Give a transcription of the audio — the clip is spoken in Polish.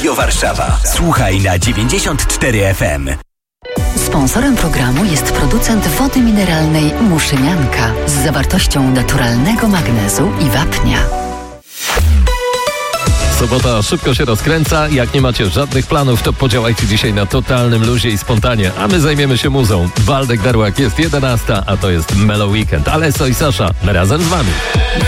Radio Warszawa. Słuchaj na 94 FM. Sponsorem programu jest producent wody mineralnej Muszynianka z zawartością naturalnego magnezu i wapnia. Sobota szybko się rozkręca. Jak nie macie żadnych planów, to podziałajcie dzisiaj na totalnym luzie i spontanie, a my zajmiemy się muzą. Waldek Darłak, jest 11, a to jest Mellow Weekend. Alesso i Sasza razem z wami.